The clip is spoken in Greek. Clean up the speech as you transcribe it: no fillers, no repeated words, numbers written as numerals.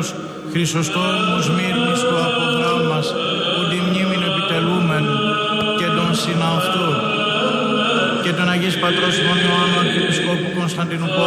Άγιους Χρυσοστόμους Μύρνης του Αποδράμας, που τη μνήμην επιτελούμεν, και τον συναυτού, και τον Αγίης Πατρός Ιωάννου Αρχιεπισκόπου Κωνσταντινούπολου,